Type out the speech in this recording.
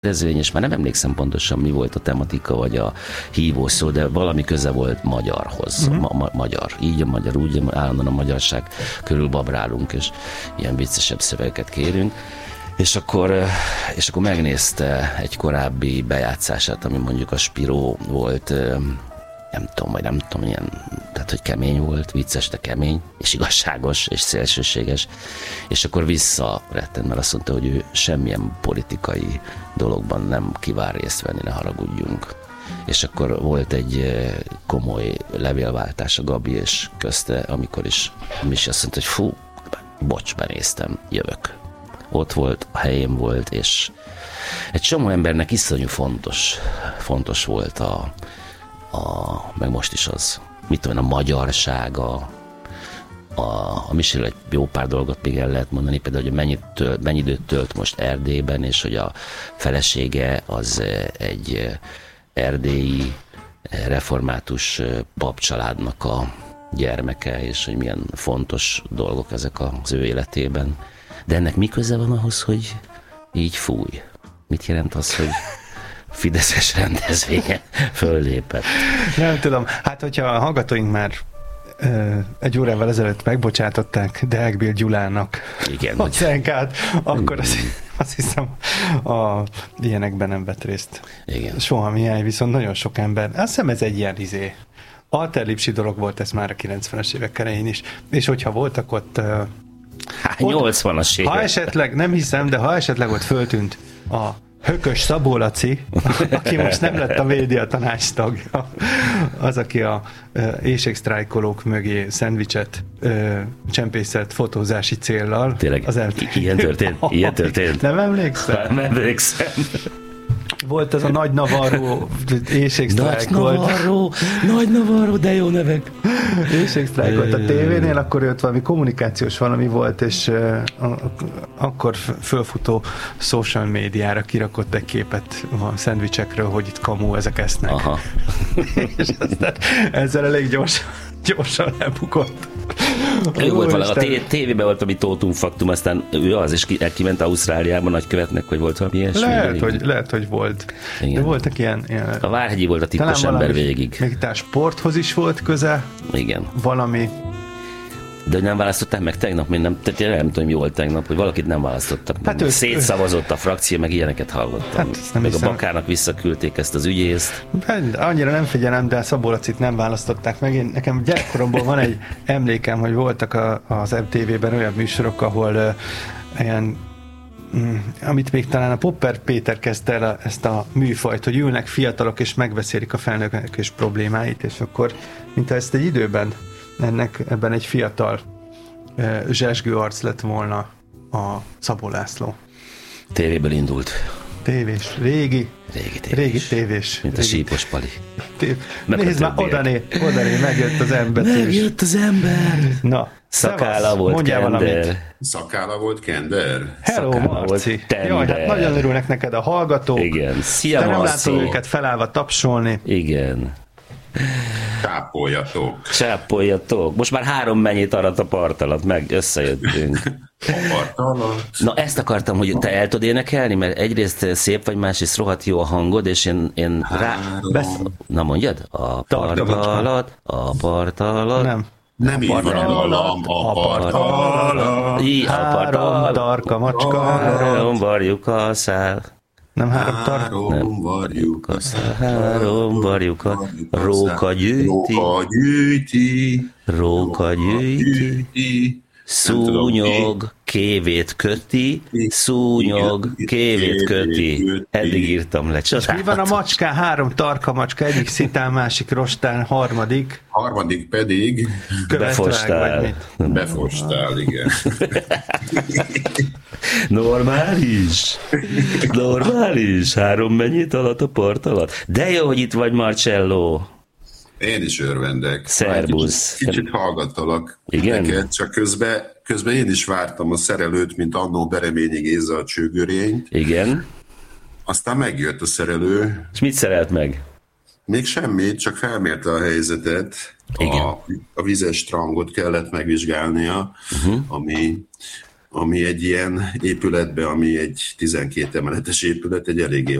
rendezvény, és már nem emlékszem pontosan, mi volt a tematika, vagy a hívószó, de valami köze volt magyarhoz. Magyar. Így a magyar, úgy állandóan a magyarság körül babrálunk, és ilyen viccesebb szövegeket kérünk. És akkor megnézte egy korábbi bejátszását, ami mondjuk a Spiró volt, nem tudom, ilyen, tehát hogy kemény volt, vicces, de kemény, és igazságos, és szélsőséges, és akkor visszarettent, mert azt mondta, hogy ő semmilyen politikai dologban nem kíván részt venni, ne haragudjunk. És akkor volt egy komoly levélváltás a Gabi és közte, amikor is Misi azt mondta, hogy fú, bocs, benéztem, jövök. Ott volt, a helyén volt, és egy csomó embernek iszonyú fontos volt meg most is az, mit tudom, a magyarság, a Misiről egy jó pár dolgot még el lehet mondani, például, hogy mennyi időt tölt most Erdélyben, és hogy a felesége az egy erdélyi református papcsaládnak a gyermeke, és hogy milyen fontos dolgok ezek az ő életében. De ennek mi köze van ahhoz, hogy így fúj? Mit jelent az, hogy fideszes rendezvénye föllépett? Nem tudom, hát hogyha a hallgatóink már egy órával ezelőtt megbocsátották Deák Bél Gyulának a cenkát, akkor azt hiszem ilyenekben nem vett részt. Igen. Soha miány, viszont nagyon sok ember. Azt hiszem ez egy ilyen alterlipsi dolog volt ez már a 90-es évek elején is. És hogyha voltak ott 80-as évek. Ha esetleg, nem hiszem, de ha esetleg ott föltűnt a Hökös Szabó Laci, aki most nem lett a média tanácstagja, az, aki a éhségsztrájkolók mögé szendvicset csempészett fotózási céllal. Tényleg, ilyen történt? Nem emlékszel? Nem emlékszem. Volt ez a Nagy Navarro éhségsztrájkolt. Nagy Navarro, de jó nevek. Éhségsztrájkolt a tévénél, akkor ott valami kommunikációs valami volt, és akkor fölfutó social médiára kirakott egy képet a szendvicsekről, hogy itt kamó, ezek esznek. Aha. És aztán ezzel elég gyorsan lebukott. Ő volt valami, a tévében volt, ami Tótum Faktum, aztán ő az, és kiment Ausztráliába nagykövetnek, hogy volt valami ilyesmi. Lehet, hogy volt. Igen. De voltak ilyen... A Várhegyi volt a titkos ember végig. Még a sporthoz is volt köze. Igen. Valami... De nem választották meg tegnap? Nem tudom, mi volt tegnap, hogy valakit nem választottak. Hát szétszavazott a frakció, meg ilyeneket hallottam. Hát, meg a Bakárnak visszaküldték ezt az ügyészt. Annyira nem figyelem, de Szabó Lacit nem választották meg. Nekem gyerekkoromból van egy emlékem, hogy voltak az MTV-ben olyan műsorok, ahol ilyen, amit még talán a Popper Péter kezdte el ezt a műfajt, hogy ülnek fiatalok és megbeszélik a felnőtt és problémáit, és akkor, mintha ezt egy időben ebben egy fiatal zsesgő arc lett volna a Szabó László. Tévéből indult. Tévés, régi tévés. Mint a Sípos Pali. Nézd már, odané, megjött az ember. Megjött az ember. Na, Szakála volt Kender. Szakála volt Kender. Hello, Marci. Jaj, hát nagyon örülnek neked a hallgatók. Igen. Szia, Marci. Te nem látod őket felállva tapsolni. Igen. Csápoljatok. Most már 3 mennyit arat a part alatt, meg összejöttünk. Na, ezt akartam, hogy te el tudod énekelni, mert egyrészt szép vagy, másrészt rohadt jó a hangod, és én rá... Na, mondjad? A part alatt. Nem így van a part alatt. Három darka macska. Három varjuk a szál. Nem három varjuk a szál. Három varjuk a róka gyűjti. Szúnyog, kévét köti, Eddig írtam le. Mi van a macskán? 3 tarka macska, egyik szitán, másik rostán, harmadik pedig befostál, igen. Normális. 3 mennyit alatt a part alatt. De jó, hogy itt vagy, Marcello. Én is örvendek. Szerbusz. Kicsit hallgattalak. Igen? Neked, csak közben én is vártam a szerelőt, mint annó Bereményi Géza a Csőgörényt. Igen. Aztán megjött a szerelő. És mit szerelt meg? Még semmit, csak felmérte a helyzetet. A vizes strangot kellett megvizsgálnia, ami ami egy ilyen épületbe, ami egy 12 emeletes épület, egy eléggé